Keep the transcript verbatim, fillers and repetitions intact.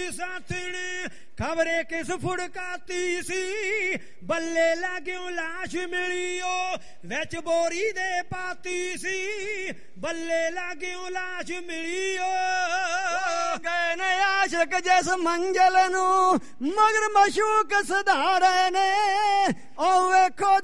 साथण खबरे किस फुड़काती सी बल्ले लाग्यों लाश मिलियो विच बोरी दे पाती सी बल्ले लाग्यों लाश मिलियो गए ने आशिक जिस मंजिल नू मगर मशूक सधारे ने ओ वेखो